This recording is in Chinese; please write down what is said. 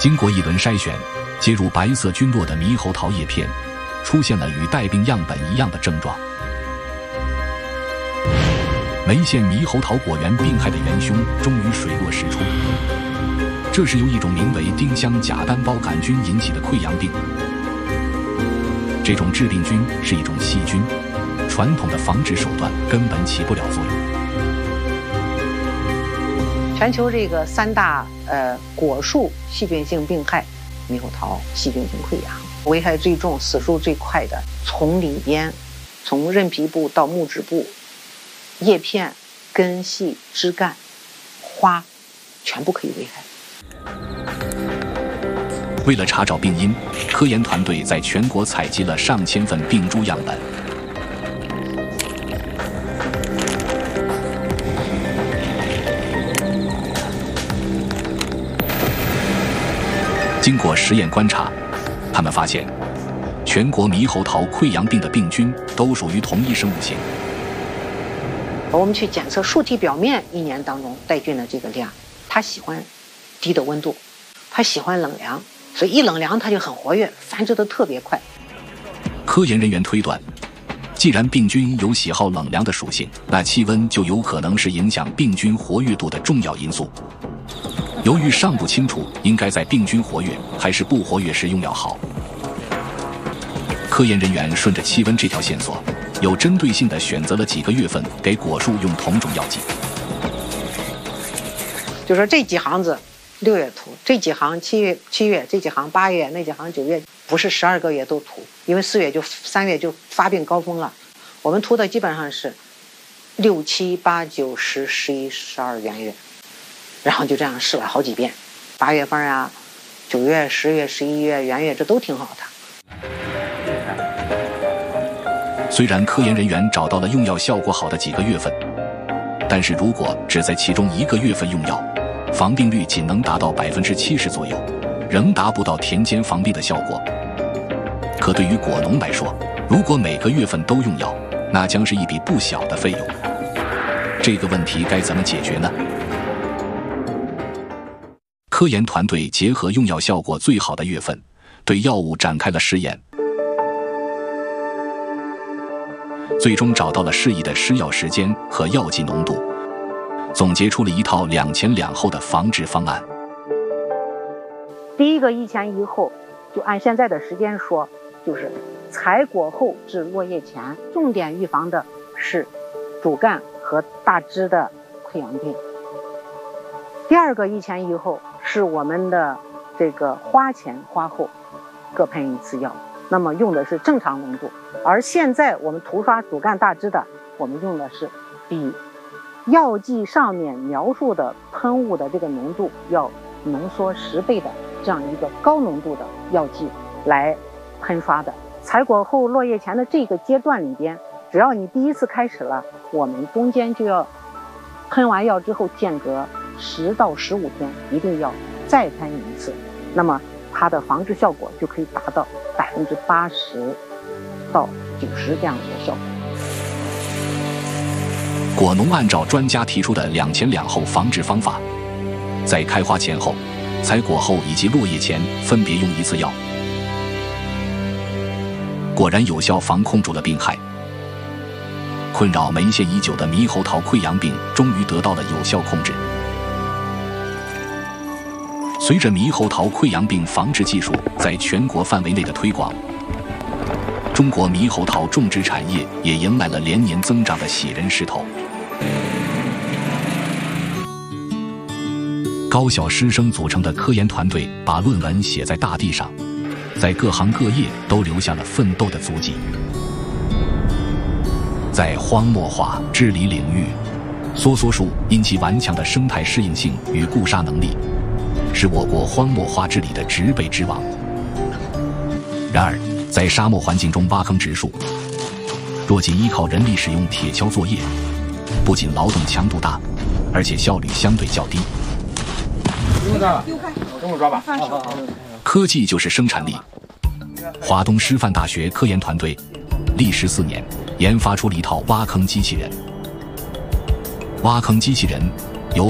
经过一轮筛选，接入白色菌落的猕猴桃叶片出现了与带病样本一样的症状。眉县猕猴桃果园病害的元凶终于水落石出，这是由一种名为丁香假单胞杆菌引起的溃疡病。这种致病菌是一种细菌，传统的防治手段根本起不了作用。 全球这个3大果树细菌性病害，猕猴桃细菌性溃疡，危害最重、死数最快的，从里边，从韧皮部到木质部，叶片、根系、枝干、花，全部可以危害。 为了查找病因，科研团队在全国采集了上千份病株样本。经过实验观察，他们发现，全国猕猴桃溃疡病的病菌都属于同一生物型。 我们去检测树体表面1年当中带菌的这个量，它喜欢低的温度，它喜欢冷凉，所以一冷凉它就很活跃，繁殖得特别快。 科研人员推断，既然病菌有喜好冷凉的属性，那气温就有可能是影响病菌活跃度的重要因素。由于尚不清楚应该在病菌活跃还是不活跃时用药好，科研人员顺着气温这条线索，有针对性地选择了几个月份给果树用同种药剂。 就说这几行子6月涂，这几行7月，这几行8月，那几行9月，不是12个月都涂，因为3月就发病高峰了。我们涂的基本上是6、7、8、9、10、11、12圆月，然后就这样试了好几遍。8月份啊、9月、10月、11月圆月，这都挺好的。 虽然科研人员找到了用药效果好的几个月份，但是如果只在其中1个月份用药，防病率仅能达到70%左右，仍达不到田间防病的效果。可对于果农来说，如果每个月份都用药，那将是一笔不小的费用。这个问题该怎么解决呢？科研团队结合用药效果最好的月份，对药物展开了试验，最终找到了适宜的施药时间和药剂浓度，总结出了一套2前2后的防治方案。 第一个1前1后，就按现在的时间说，就是采果后至落叶前，重点预防的是主干和大枝的溃疡病。第二个1前1后是我们的这个花前花后各喷1次药，那么用的是正常浓度。而现在我们涂刷主干大枝的，我们用的是比药剂上面描述的喷雾的这个浓度要浓缩10倍的这样一个高浓度的药剂来喷刷的。采果后落叶前的这个阶段里边，只要你第一次开始了，我们中间就要喷完药之后间隔10到15天，一定要再喷1次，那么它的防治效果就可以达到80%到90这样的效果。 果农按照专家提出的2前2后防治方法，在开花前后、采果后以及落叶前分别用1次药，果然有效防控住了病害。困扰眉县已久的猕猴桃溃疡病终于得到了有效控制。随着猕猴桃溃疡病防治技术在全国范围内的推广，中国猕猴桃种植产业也迎来了连年增长的喜人势头。高校师生组成的科研团队把论文写在大地上，在各行各业都留下了奋斗的足迹。在荒漠化治理领域，梭梭树因其顽强的生态适应性与固沙能力，是我国荒漠化治理的植被之王。然而，在沙漠环境中挖坑植树，若仅依靠人力使用铁锹作业，不仅劳动强度大，而且效率相对较低。科技就是生产力。华东师范大学科研团队历时4年，研发出了一套挖坑机器人。挖坑机器人